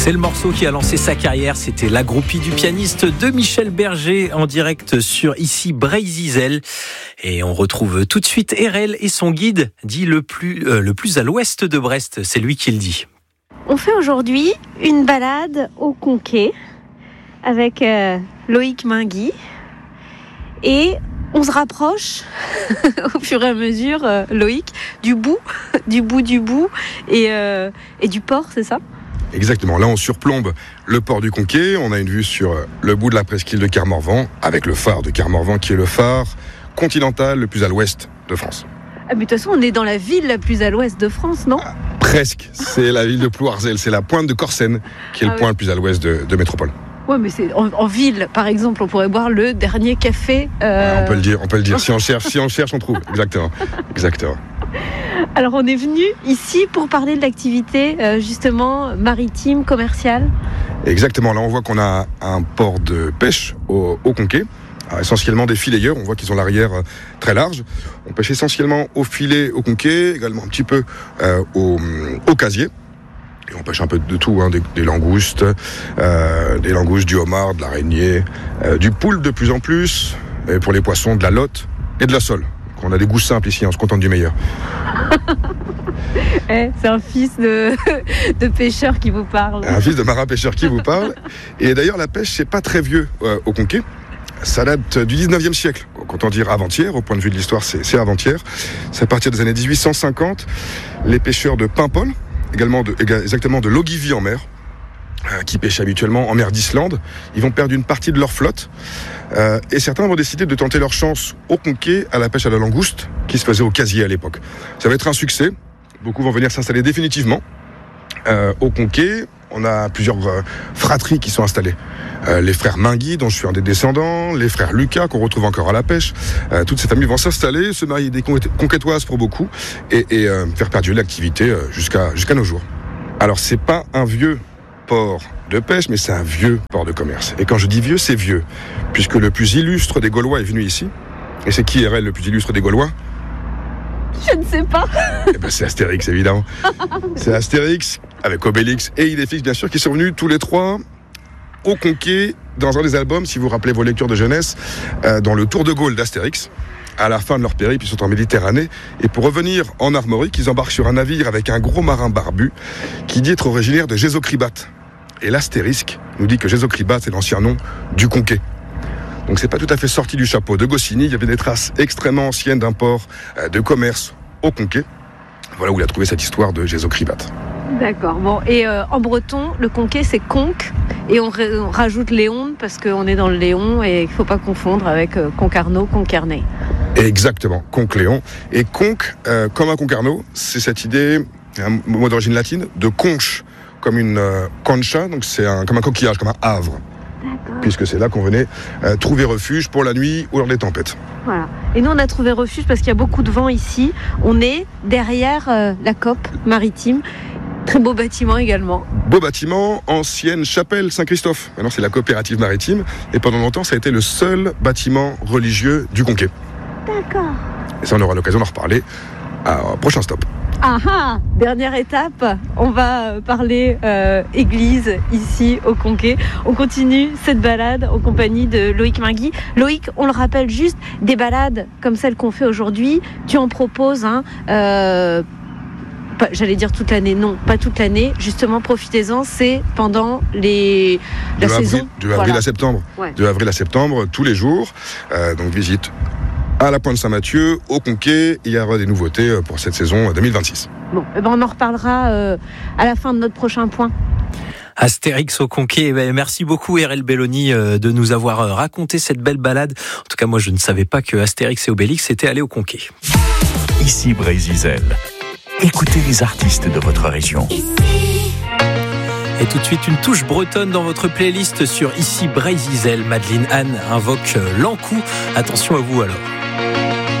C'est le morceau qui a lancé sa carrière. C'était La Groupie du pianiste de Michel Berger en direct sur ici Brésil. Et on retrouve tout de suite Erel et son guide dit le plus à l'ouest de Brest. C'est lui qui le dit. On fait aujourd'hui une balade au Conquet avec Loïc Mingui et on se rapproche au fur et à mesure, Loïc, du bout et du port, c'est ça ? Exactement, là on surplombe le port du Conquet, on a une vue sur le bout de la presqu'île de Kermorvan, avec le phare de Kermorvan qui est le phare continental le plus à l'ouest de France. Ah mais de toute façon on est dans la ville la plus à l'ouest de France, non ? Presque, c'est la ville de Plouarzel, c'est la pointe de Corsen qui est le point le plus à l'ouest de métropole. Ouais, mais c'est en ville, par exemple, on pourrait boire le dernier café. On peut le dire. Si on cherche, on trouve. Exactement. Alors, on est venu ici pour parler de l'activité, justement, maritime, commerciale. Exactement. Là, on voit qu'on a un port de pêche au Conquet. Alors, essentiellement des fileyeurs. On voit qu'ils ont l'arrière très large. On pêche essentiellement au filet au Conquet, également un petit peu au casier. Et on pêche un peu de tout, des langoustes, du homard, de l'araignée, du poulpe de plus en plus, et pour les poissons, de la lotte et de la sole. Donc on a des goûts simples ici, on se contente du meilleur. C'est un fils de pêcheur qui vous parle. Un fils de marin pêcheur qui vous parle. Et d'ailleurs, la pêche, c'est pas très vieux au Conquet. Ça date du 19e siècle. Quand on dit avant-hier, au point de vue de l'histoire, c'est avant-hier. C'est à partir des années 1850. Les pêcheurs de Paimpol, exactement de l'Ogivie en mer, qui pêchent habituellement en mer d'Islande. Ils vont perdre une partie de leur flotte et certains vont décider de tenter leur chance au Conquet à la pêche à la langouste qui se faisait au casier à l'époque. Ça va être un succès. Beaucoup vont venir s'installer définitivement au Conquet. On a plusieurs fratries qui sont installées. Les frères Mingui, dont je suis un des descendants, les frères Lucas, qu'on retrouve encore à la pêche. Toutes ces familles vont s'installer, se marier des conquêtoises pour beaucoup, et faire perdurer l'activité jusqu'à nos jours. Alors, c'est pas un vieux port de pêche, mais c'est un vieux port de commerce. Et quand je dis vieux, c'est vieux, puisque le plus illustre des Gaulois est venu ici. Et c'est qui, RL, le plus illustre des Gaulois ? Je ne sais pas. C'est Astérix, évidemment. C'est Astérix, avec Obélix et Idéfix, bien sûr, qui sont venus tous les trois au Conquet, dans un des albums, si vous rappelez vos lectures de jeunesse, dans le Tour de Gaulle d'Astérix. À la fin de leur périple, ils sont en Méditerranée. Et pour revenir en Armorique, ils embarquent sur un navire avec un gros marin barbu qui dit être originaire de Gésocribate. Et l'astérisque nous dit que Gésocribate est l'ancien nom du Conquet. Donc c'est pas tout à fait sorti du chapeau de Goscinny. Il y avait des traces extrêmement anciennes d'un port de commerce au Conquet. Voilà où il a trouvé cette histoire de Gésocribate. D'accord. Bon, et en breton, le Conquet, c'est Conques. Et on rajoute Léon parce qu'on est dans le Léon et il ne faut pas confondre avec Concarneau, Concarné. Exactement, Conque-Léon. Et Conque, comme un Concarneau, c'est cette idée, un mot d'origine latine, de conche, comme une concha, donc c'est comme un coquillage, comme un havre. D'accord. Puisque c'est là qu'on venait trouver refuge pour la nuit ou lors des tempêtes. Voilà. Et nous, on a trouvé refuge parce qu'il y a beaucoup de vent ici. On est derrière la COP maritime. Très beau bâtiment également. Beau bâtiment, ancienne chapelle Saint-Christophe. Maintenant, c'est la coopérative maritime. Et pendant longtemps, ça a été le seul bâtiment religieux du Conquet. D'accord. Et ça, on aura l'occasion d'en reparler au prochain stop. Ah, dernière étape, on va parler église ici au Conquet. On continue cette balade en compagnie de Loïc Mingui. Loïc, on le rappelle juste, des balades comme celles qu'on fait aujourd'hui, tu en proposes, j'allais dire toute l'année, non, pas toute l'année. Justement, profitez-en, c'est pendant la saison. De avril à septembre. Ouais. De avril à septembre, tous les jours. Donc visite à la Pointe Saint-Mathieu, au Conquet. Il y aura des nouveautés pour cette saison 2026. Bon, on en reparlera à la fin de notre prochain point. Astérix au Conquet. Merci beaucoup RL Belloni de nous avoir raconté cette belle balade. En tout cas, moi, je ne savais pas que Astérix et Obélix étaient allés au Conquet. Ici Brésil. Écoutez les artistes de votre région. Et tout de suite, une touche bretonne dans votre playlist sur Ici Brésil. Madeleine Anne invoque l'Ankou. Attention à vous alors.